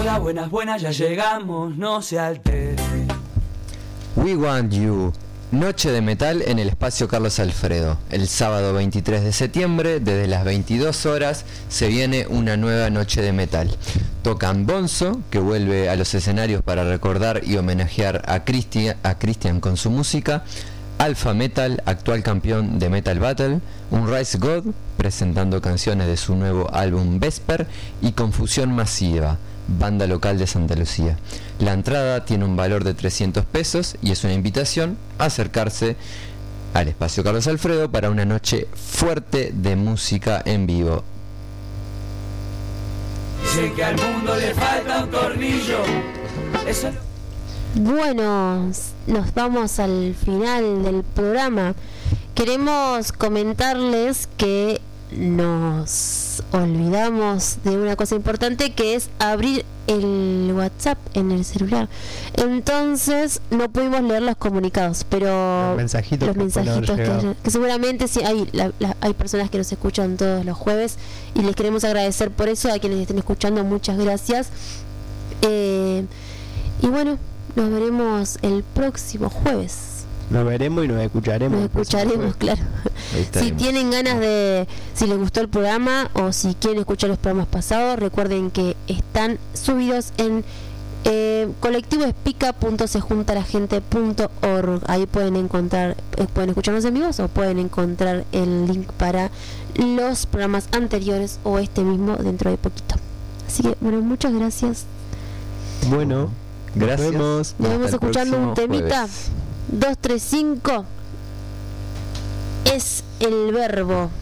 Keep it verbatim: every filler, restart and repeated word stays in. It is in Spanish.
Hola, buenas, buenas, ya llegamos, no se altere. We Want You, noche de metal en el espacio Carlos Alfredo. El sábado veintitrés de septiembre, desde las veintidós horas, se viene una nueva noche de metal. Tocan Bonzo, que vuelve a los escenarios para recordar y homenajear a Christian, a Christian con su música. Alpha Metal, actual campeón de Metal Battle. Unrise God, presentando canciones de su nuevo álbum Vesper. Y Confusión Masiva, banda local de Santa Lucía. La entrada tiene un valor de trescientos pesos y es una invitación a acercarse al espacio Carlos Alfredo para una noche fuerte de música en vivo. Sé que al mundo le falta un tornillo. Eso... Bueno, nos vamos al final del programa. Queremos comentarles que nos olvidamos de una cosa importante, que es abrir el WhatsApp en el celular. Entonces no pudimos leer los comunicados, pero los mensajitos, los que, mensajitos que, que seguramente sí hay, la, la, hay personas que nos escuchan todos los jueves y les queremos agradecer por eso. A quienes estén escuchando, muchas gracias. Eh, y bueno, nos veremos el próximo jueves. Nos veremos y nos escucharemos. Nos escucharemos, claro. Si tienen ganas de, si les gustó el programa o si quieren escuchar los programas pasados, recuerden que están subidos en eh, colectivo espica punto se junta la gente punto org. Ahí pueden encontrar, eh, pueden escucharnos en vivos o pueden encontrar el link para los programas anteriores o este mismo dentro de poquito. Así que, bueno, muchas gracias. Bueno, gracias. Nos vemos. Nos vemos escuchando un temita. Jueves. dos tres cinco es el verbo.